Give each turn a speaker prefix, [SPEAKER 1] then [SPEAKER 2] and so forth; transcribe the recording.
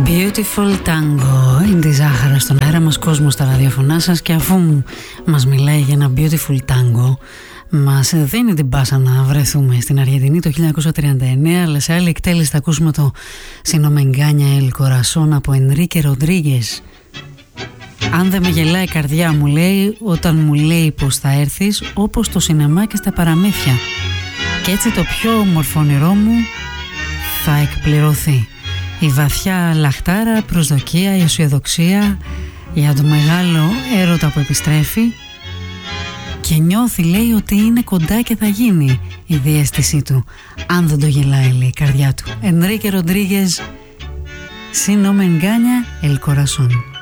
[SPEAKER 1] Beautiful Tango είναι τη Ζάχαρα στον αέρα μας, κόσμο στα ραδιοφωνά σας. Και αφού μας μιλάει για ένα Beautiful Tango, μας δίνει την πάσα να βρεθούμε στην Αργεντινή το 1939, αλλά σε άλλη εκτέλεση θα ακούσουμε το Σινομενγκάνια El Corazón από Ενρίκε Ροντρίγκες. Αν δεν με γελάει η καρδιά, μου λέει, όταν μου λέει πως θα έρθεις, όπως το σινεμά και στα παραμύθια, και έτσι το πιο όμορφο όνειρό μου θα εκπληρωθεί. Η βαθιά λαχτάρα, προσδοκία, η αισιοδοξία για το μεγάλο έρωτα που επιστρέφει, και νιώθει, λέει, ότι είναι κοντά και θα γίνει η διαίσθησή του. Αν δεν το γελάει, λέει, η καρδιά του. Ενρίκε Ροντρίγκες, Σινομενγκάνια El Corazón.